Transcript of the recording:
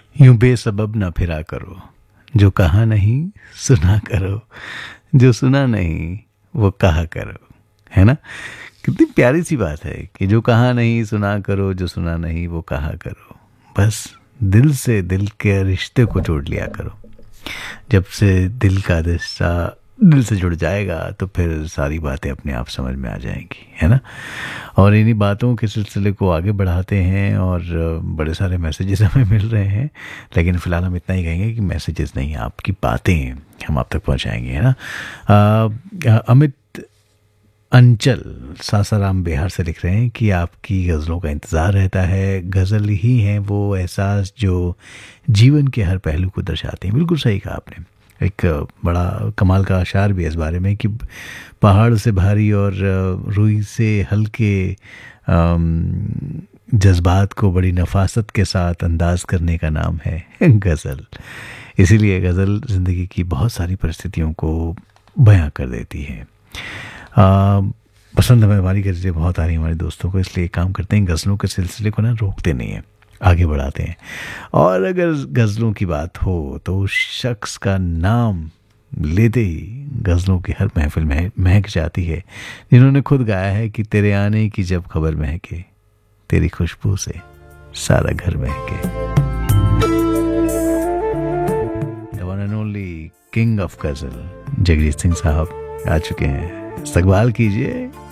यूं बेसबब ना फिरा करो, जो कहा नहीं सुना करो, जो सुना नहीं वो कहा करो। है ना? कितनी प्यारी सी बात है कि जो कहा नहीं सुना करो, जो सुना नहीं वो कहा करो। बस दिल से दिल के रिश्ते को जोड़ लिया करो। जब से दिल का रिश्ता दिल से जुड़ जाएगा तो फिर सारी बातें अपने आप समझ में आ जाएंगी। है ना? और इन्हीं बातों के सिलसिले को आगे बढ़ाते हैं और बड़े सारे मैसेजेस हमें मिल रहे हैं, लेकिन फ़िलहाल हम इतना ही कहेंगे कि मैसेजेस नहीं, आपकी बातें हम आप तक पहुंचाएंगे। है ना? अमित अंचल सासाराम बिहार से लिख रहे हैं कि आपकी गज़लों का इंतज़ार रहता है। गज़ल ही है वो एहसास जो जीवन के हर पहलू को दर्शाते हैं। बिल्कुल सही कहा आपने। एक बड़ा कमाल का अशार भी है इस बारे में कि पहाड़ से भारी और रूई से हल्के जज्बात को बड़ी नफासत के साथ अंदाज करने का नाम है गज़ल। इसीलिए गज़ल ज़िंदगी की बहुत सारी परिस्थितियों को बयां कर देती है। पसंद हमें हमारी गज़लें बहुत आ रही हैं हमारे दोस्तों को, इसलिए काम करते हैं गज़लों के सिलसिले को ना रोकते नहीं हैं, आगे बढ़ाते हैं। और अगर गज़लों की बात हो तो उस शख्स का नाम लेते ही गज़लों की हर महफिल में महक जाती है, जिन्होंने खुद गाया है कि तेरे आने की जब खबर महके, तेरी खुशबू से सारा घर महके। The one and only king of गज़ल जगजीत सिंह साहब आ चुके हैं। इस्तकबाल कीजिए